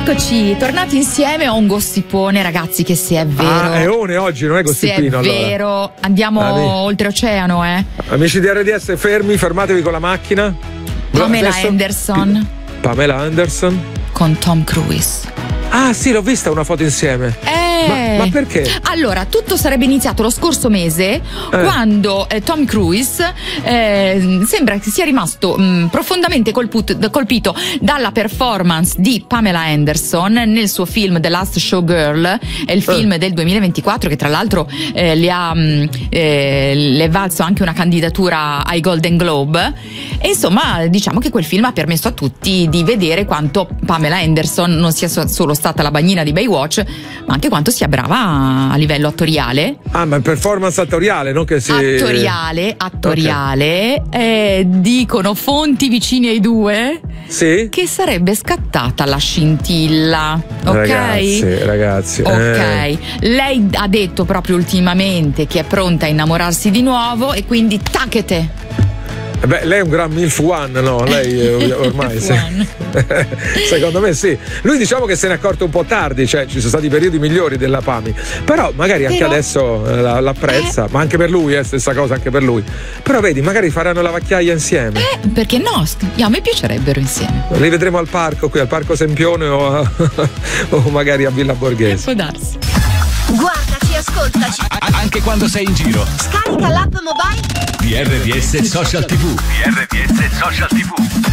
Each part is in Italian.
Eccoci, tornati insieme. Ho un gossipone, ragazzi, che se è vero. È one oggi, non è gossipino. Se è vero, allora. Andiamo oltreoceano, Amici di RDS, fermatevi con la macchina. Pamela Anderson. Pamela Anderson con Tom Cruise. Ah sì, l'ho vista una foto insieme. Ma perché? Allora, tutto sarebbe iniziato lo scorso mese quando Tom Cruise sembra che sia rimasto profondamente colpito dalla performance di Pamela Anderson nel suo film The Last Showgirl, è il film del 2024 che tra l'altro le è valso anche una candidatura ai Golden Globe, e insomma diciamo che quel film ha permesso a tutti di vedere quanto Pamela Anderson non sia solo stata la bagnina di Baywatch, ma anche quanto sia brava a livello attoriale. Ah, ma performance attoriale, non che si... Attoriale. Okay. Dicono fonti vicine ai due che sarebbe scattata la scintilla. Ok? Ragazzi. Ok. Lei ha detto proprio ultimamente che è pronta a innamorarsi di nuovo e quindi tacchete. Beh, lei è un gran MILF one, no? Lei ormai secondo me sì. Lui diciamo che se ne è accorto un po' tardi, cioè ci sono stati periodi migliori della Pami, però magari anche adesso l'apprezza, ma anche per lui stessa cosa anche per lui. Però vedi, magari faranno la vacchiaia insieme. Perché no? A me piacerebbero insieme. Li vedremo al parco, qui al Parco Sempione o magari a Villa Borghese. Può darsi. Guardaci, ascoltaci. Anche quando sei in giro. Scarica l'app mobile di RDS Social TV. RDS Social TV.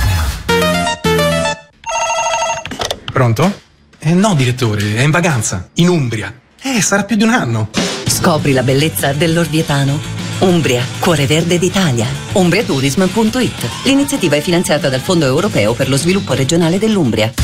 Pronto? No, direttore, è in vacanza, in Umbria. Sarà più di un anno. Scopri la bellezza dell'Orvietano. Umbria, cuore verde d'Italia. Umbriatourism.it. L'iniziativa è finanziata dal Fondo Europeo per lo Sviluppo Regionale dell'Umbria.